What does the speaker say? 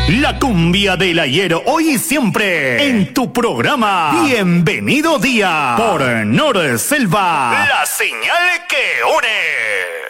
La cumbia del ayer, hoy y siempre, en tu programa Bienvenido Día, por Nor Selva, la señal que une.